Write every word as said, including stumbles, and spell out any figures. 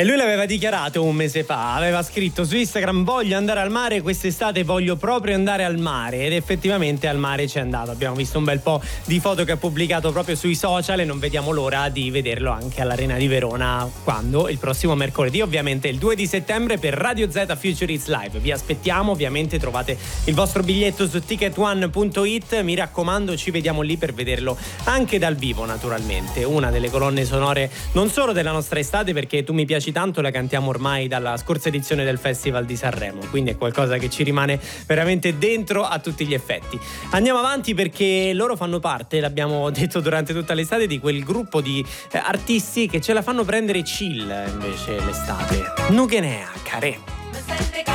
E lui l'aveva dichiarato un mese fa, aveva scritto su Instagram: voglio andare al mare quest'estate, voglio proprio andare al mare. Ed effettivamente al mare c'è andato. Abbiamo visto un bel po' di foto che ha pubblicato proprio sui social e non vediamo l'ora di vederlo anche all'Arena di Verona, quando? Il prossimo mercoledì, ovviamente il due di settembre, per Radio Z Future Hits Live. Vi aspettiamo, ovviamente trovate il vostro biglietto su ticket one punto it. Mi raccomando, ci vediamo lì per vederlo anche dal vivo, naturalmente. Una delle colonne sonore non solo della nostra estate, perché Tu mi piaci tanto la cantiamo ormai dalla scorsa edizione del Festival di Sanremo, quindi è qualcosa che ci rimane veramente dentro a tutti gli effetti. Andiamo avanti, perché loro fanno parte, l'abbiamo detto durante tutta l'estate, di quel gruppo di eh, artisti che ce la fanno prendere chill invece l'estate. Nugenea, care.